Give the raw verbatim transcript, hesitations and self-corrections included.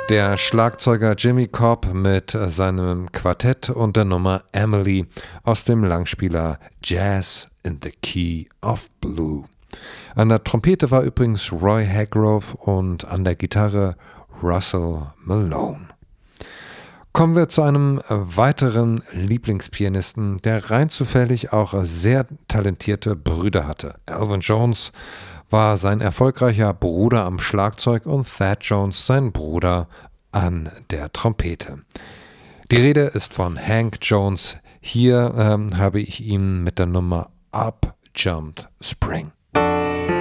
Der Schlagzeuger Jimmy Cobb mit seinem Quartett und der Nummer Emily aus dem Langspieler Jazz in the Key of Blue. An der Trompete war übrigens Roy Hargrove und an der Gitarre Russell Malone. Kommen wir zu einem weiteren Lieblingspianisten, der rein zufällig auch sehr talentierte Brüder hatte. Elvin Jones war sein erfolgreicher Bruder am Schlagzeug und Thad Jones sein Bruder an der Trompete. Die Rede ist von Hank Jones. Hier ähm, habe ich ihn mit der Nummer Up Jumped Spring.